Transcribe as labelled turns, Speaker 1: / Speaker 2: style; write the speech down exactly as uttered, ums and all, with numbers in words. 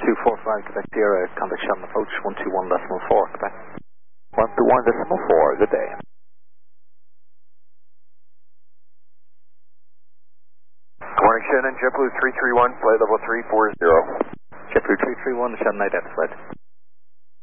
Speaker 1: two four five, Quebec Sierra, contact Shannon approach, one two one decimal four, Quebec.
Speaker 2: one two one decimal four, good day.
Speaker 3: Good morning, Shannon, JetBlue three three one, flight level three four zero.
Speaker 1: JetBlue three three one, Shannon identified.